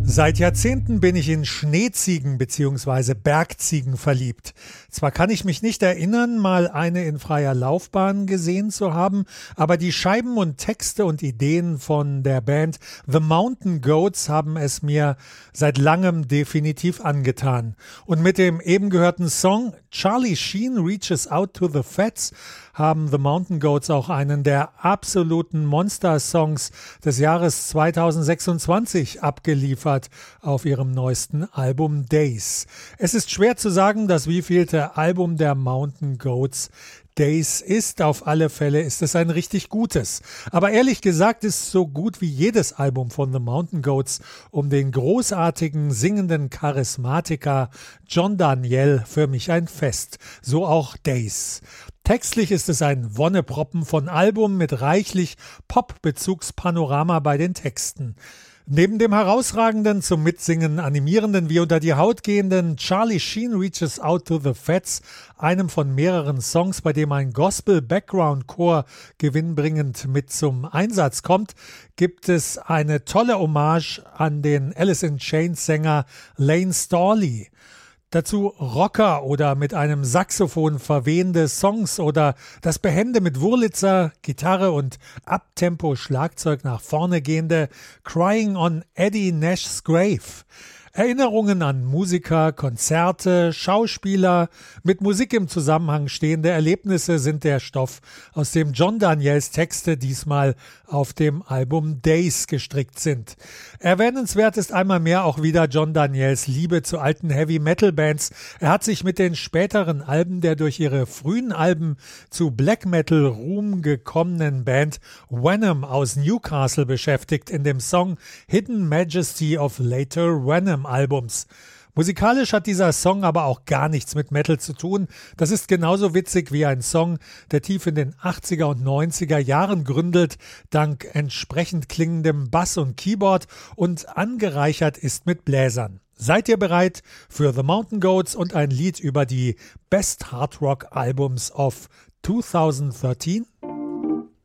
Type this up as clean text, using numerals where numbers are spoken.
Seit Jahrzehnten bin ich in Schneeziegen bzw. Bergziegen verliebt. Zwar kann ich mich nicht erinnern, mal eine in freier Laufbahn gesehen zu haben, aber die Scheiben und Texte und Ideen von der Band The Mountain Goats haben es mir seit langem definitiv angetan. Und mit dem eben gehörten Song Charlie Sheen Reaches Out to the Fats haben The Mountain Goats auch einen der absoluten Monster-Songs des Jahres 2026 abgeliefert auf ihrem neuesten Album Days. Es ist schwer zu sagen, das wievielte Album der Mountain Goats Days ist. Auf alle Fälle ist es ein richtig gutes. Aber ehrlich gesagt ist so gut wie jedes Album von The Mountain Goats um den großartigen singenden Charismatiker John Daniel für mich ein Fest. So auch Days. Textlich ist es ein Wonneproppen von Album mit reichlich Pop-Bezugspanorama bei den Texten. Neben dem herausragenden, zum Mitsingen animierenden wie unter die Haut gehenden Charlie Sheen Reaches Out to the Fats, einem von mehreren Songs, bei dem ein Gospel-Background-Chor gewinnbringend mit zum Einsatz kommt, gibt es eine tolle Hommage an den Alice in Chains-Sänger Lane Storley. Dazu Rocker oder mit einem Saxophon verwehende Songs oder das behende mit Wurlitzer, Gitarre und Abtempo-Schlagzeug nach vorne gehende Crying on Eddie Nash's Grave. Erinnerungen an Musiker, Konzerte, Schauspieler, mit Musik im Zusammenhang stehende Erlebnisse sind der Stoff, aus dem John Daniels Texte diesmal auf dem Album Days gestrickt sind. Erwähnenswert ist einmal mehr auch wieder John Daniels Liebe zu alten Heavy-Metal-Bands. Er hat sich mit den späteren Alben der durch ihre frühen Alben zu Black-Metal-Ruhm gekommenen Band Venom aus Newcastle beschäftigt in dem Song Hidden Majesty of Later Venom Albums. Musikalisch hat dieser Song aber auch gar nichts mit Metal zu tun. Das ist genauso witzig wie ein Song, der tief in den 80er und 90er Jahren gründelt, dank entsprechend klingendem Bass und Keyboard und angereichert ist mit Bläsern. Seid ihr bereit für The Mountain Goats und ein Lied über die Best Hard Rock Albums of 2013?